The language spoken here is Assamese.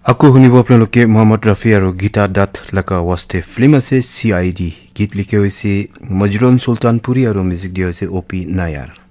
আকৌ শুনিব আপোনালোকে মোহাম্মদ ৰাফি আৰু গীতা দাত লাকা ৱাস্তে ফিল্ম আছে CID গীত লিখে হৈছে মজৰুন সুলতানপুৰী আৰু মিউজিক দিয়া হৈছে OP নায়াৰ